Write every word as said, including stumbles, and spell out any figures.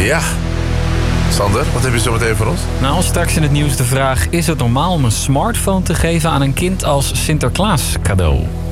Ja. Sander, wat heb je zo meteen voor ons? Nou, straks in het nieuws de vraag... is het normaal om een smartphone te geven aan een kind als Sinterklaas cadeau?